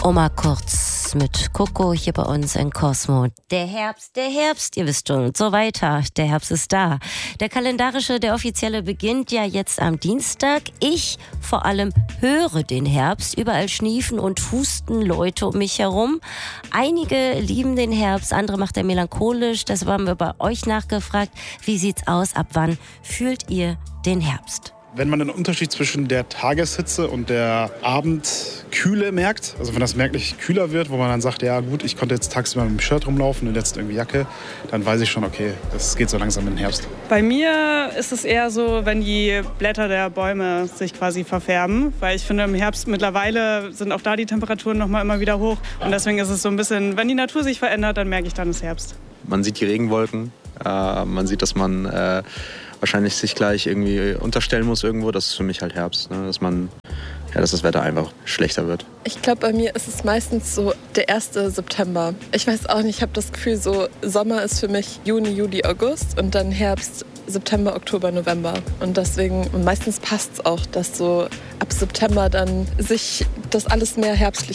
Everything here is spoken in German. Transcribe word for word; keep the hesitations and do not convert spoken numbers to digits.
Oma Kurz mit Coco hier bei uns in Cosmo. Der Herbst, der Herbst, ihr wisst schon, und so weiter. Der Herbst ist da. Der kalendarische, der offizielle beginnt ja jetzt am Dienstag. Ich vor allem höre den Herbst. Überall schniefen und husten Leute um mich herum. Einige lieben den Herbst, andere macht er melancholisch. Das haben wir bei euch nachgefragt. Wie sieht's aus? Ab wann fühlt ihr den Herbst? Wenn man den Unterschied zwischen der Tageshitze und der Abendkühle merkt, also wenn das merklich kühler wird, wo man dann sagt, ja gut, ich konnte jetzt tagsüber mit dem Shirt rumlaufen und jetzt irgendwie Jacke, dann weiß ich schon, okay, das geht so langsam in den Herbst. Bei mir ist es eher so, wenn die Blätter der Bäume sich quasi verfärben, weil ich finde, im Herbst mittlerweile sind auch da die Temperaturen noch mal immer wieder hoch und deswegen ist es so ein bisschen, wenn die Natur sich verändert, dann merke ich, dann ist Herbst. Man sieht die Regenwolken, äh, man sieht, dass man äh, wahrscheinlich sich gleich irgendwie unterstellen muss irgendwo. Das ist für mich halt Herbst, ne? Dass man, ja, dass das Wetter einfach schlechter wird. Ich glaube, bei mir ist es meistens so der erste September. Ich weiß auch nicht, ich habe das Gefühl, so Sommer ist für mich Juni, Juli, August und dann Herbst, September, Oktober, November. Und deswegen, und meistens passt es auch, dass so ab September dann sich das alles mehr herbstlich